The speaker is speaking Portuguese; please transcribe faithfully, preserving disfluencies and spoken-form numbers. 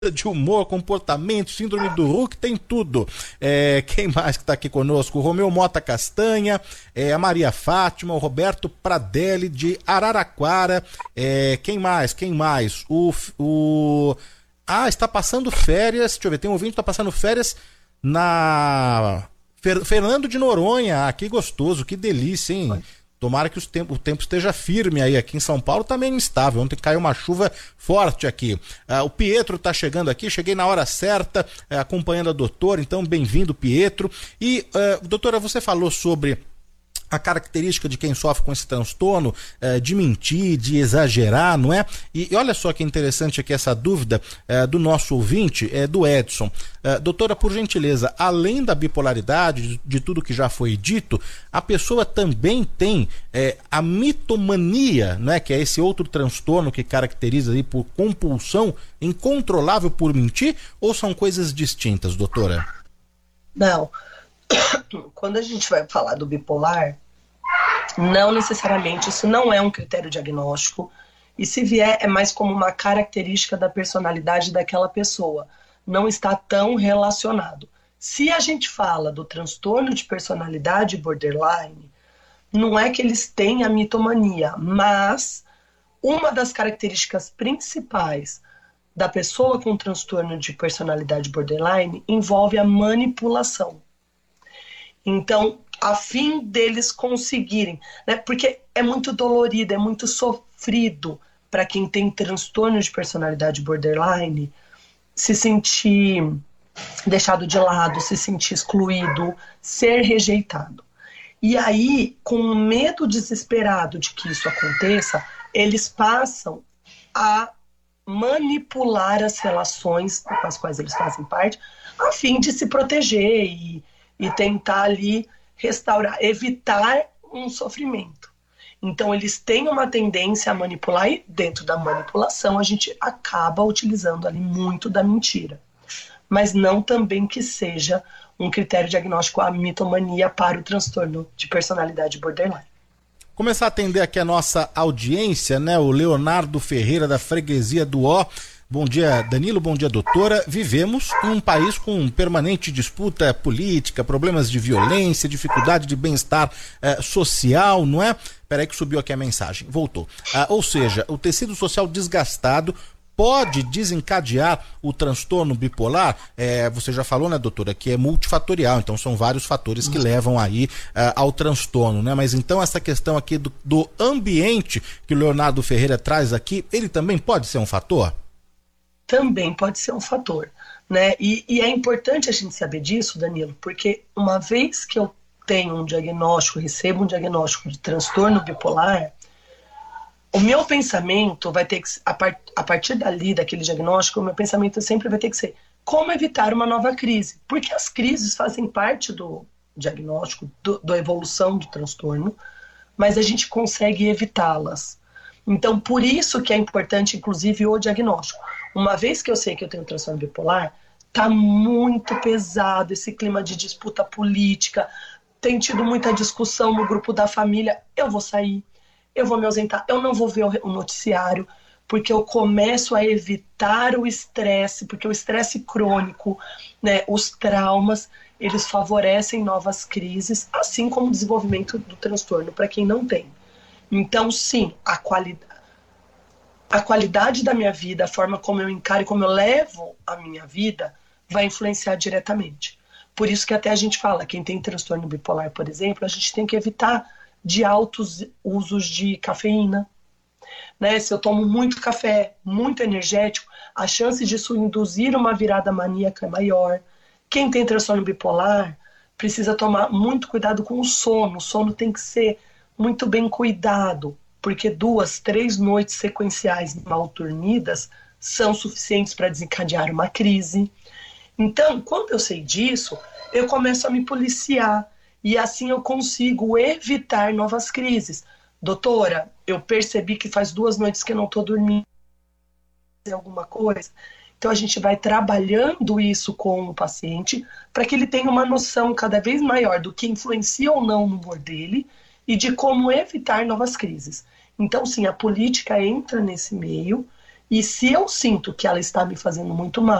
de humor, comportamento, síndrome do Hulk, tem tudo. É, quem mais que está aqui conosco? O Romeu Mota Castanha, é, a Maria Fátima, o Roberto Pradelli de Araraquara, é, quem mais? Quem mais? O, o... Ah, está passando férias, deixa eu ver, tem um ouvinte que está passando férias na... Fer... Fernando de Noronha, ah, que gostoso, que delícia, hein? Tomara que os tempo, o tempo esteja firme aí. Aqui em São Paulo tá meio instável. Ontem caiu uma chuva forte aqui. Ah, o Pietro tá chegando aqui. Cheguei na hora certa, eh, acompanhando a doutora. Então, bem-vindo, Pietro. E, eh, doutora, você falou sobre a característica de quem sofre com esse transtorno, eh, de mentir, de exagerar, não é? E, e olha só que interessante aqui essa dúvida eh, do nosso ouvinte, é do Edson. Eh, doutora, por gentileza, além da bipolaridade, de, de tudo que já foi dito, a pessoa também tem eh, a mitomania, não é? Que é esse outro transtorno que caracteriza aí por compulsão incontrolável por mentir, ou são coisas distintas, doutora? Não. Quando a gente vai falar do bipolar, não necessariamente, isso não é um critério diagnóstico, e se vier é mais como uma característica da personalidade daquela pessoa, não está tão relacionado. Se a gente fala do transtorno de personalidade borderline, não é que eles têm a mitomania, mas uma das características principais da pessoa com transtorno de personalidade borderline envolve a manipulação. Então, a fim deles conseguirem, né, porque é muito dolorido, é muito sofrido para quem tem transtorno de personalidade borderline se sentir deixado de lado, se sentir excluído, ser rejeitado. E aí, com o medo desesperado de que isso aconteça, eles passam a manipular as relações com as quais eles fazem parte, a fim de se proteger e e tentar ali restaurar, evitar um sofrimento. Então eles têm uma tendência a manipular e dentro da manipulação a gente acaba utilizando ali muito da mentira. Mas não também que seja um critério diagnóstico a mitomania para o transtorno de personalidade borderline. Começar a atender aqui a nossa audiência, né? O Leonardo Ferreira da Freguesia do Ó. Bom dia, Danilo, bom dia, doutora. Vivemos em um país com permanente disputa política, problemas de violência, dificuldade de bem-estar eh, social, não é? Peraí que subiu aqui a mensagem, voltou. Ah, ou seja, o tecido social desgastado pode desencadear o transtorno bipolar? É, você já falou, né, doutora, que é multifatorial, então são vários fatores que levam aí uh, ao transtorno, né? Mas então essa questão aqui do, do ambiente que o Leonardo Ferreira traz aqui, ele também pode ser um fator? Também pode ser um fator, né? E, e é importante a gente saber disso, Danilo, porque uma vez que eu tenho um diagnóstico, recebo um diagnóstico de transtorno bipolar, o meu pensamento vai ter que, a, part, a partir dali, daquele diagnóstico, o meu pensamento sempre vai ter que ser como evitar uma nova crise, porque as crises fazem parte do diagnóstico, do, da evolução do transtorno, mas a gente consegue evitá-las. Então, por isso que é importante, inclusive, o diagnóstico. Uma vez que eu sei que eu tenho transtorno bipolar, tá muito pesado esse clima de disputa política, tem tido muita discussão no grupo da família, eu vou sair, eu vou me ausentar, eu não vou ver o noticiário, porque eu começo a evitar o estresse, porque o estresse crônico, né, os traumas, eles favorecem novas crises, assim como o desenvolvimento do transtorno para quem não tem. Então, sim, a qualidade, a qualidade da minha vida, a forma como eu encaro e como eu levo a minha vida, vai influenciar diretamente. Por isso que até a gente fala, quem tem transtorno bipolar, por exemplo, a gente tem que evitar de altos usos de cafeína. Né? Se eu tomo muito café, muito energético, a chance disso induzir uma virada maníaca é maior. Quem tem transtorno bipolar precisa tomar muito cuidado com o sono. O sono tem que ser muito bem cuidado, porque duas, três noites sequenciais mal dormidas são suficientes para desencadear uma crise. Então, quando eu sei disso, eu começo a me policiar e assim eu consigo evitar novas crises. Doutora, eu percebi que faz duas noites que eu não estou dormindo, alguma coisa. Então a gente vai trabalhando isso com o paciente para que ele tenha uma noção cada vez maior do que influencia ou não no humor dele e de como evitar novas crises. Então sim, a política entra nesse meio E se eu sinto que ela está me fazendo muito mal,